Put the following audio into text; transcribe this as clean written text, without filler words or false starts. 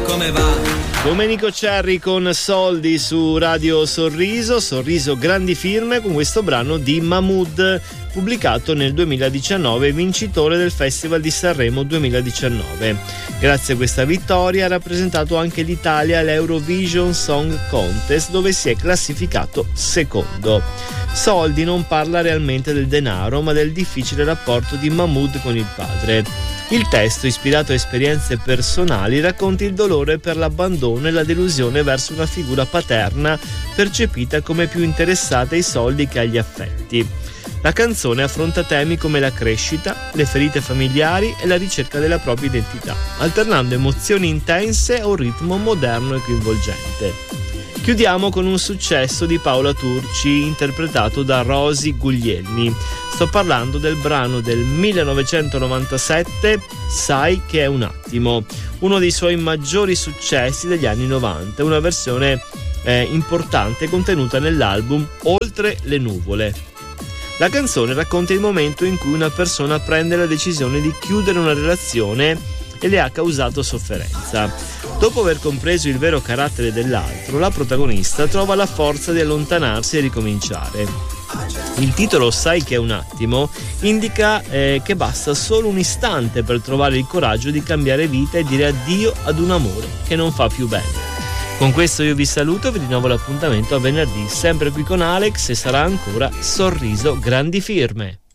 come va? Domenico Cerri con Soldi su Radio Sorriso grandi firme con questo brano di Mahmood, pubblicato nel 2019, vincitore del Festival di Sanremo 2019. Grazie a questa vittoria ha rappresentato anche l'Italia all'Eurovision Song Contest, dove si è classificato secondo. Soldi non parla realmente del denaro, ma del difficile rapporto di Mahmood con il padre. Il testo, ispirato a esperienze personali, racconta il dolore per l'abbandono e la delusione verso una figura paterna percepita come più interessata ai soldi che agli affetti. La canzone affronta temi come la crescita, le ferite familiari e la ricerca della propria identità, alternando emozioni intense a un ritmo moderno e coinvolgente. Chiudiamo con un successo di Paola Turci, interpretato da Rosy Guglielmi. Sto parlando del brano del 1997, Sai che è un attimo, uno dei suoi maggiori successi degli anni 90, una versione importante contenuta nell'album Oltre le nuvole. La canzone racconta il momento in cui una persona prende la decisione di chiudere una relazione e le ha causato sofferenza. Dopo aver compreso il vero carattere dell'altro, la protagonista trova la forza di allontanarsi e ricominciare. Il titolo Sai che è un attimo indica che basta solo un istante per trovare il coraggio di cambiare vita e dire addio ad un amore che non fa più bene. Con questo io vi saluto, vi rinnovo l'appuntamento a venerdì, sempre qui con Alex, e sarà ancora Sorriso grandi firme.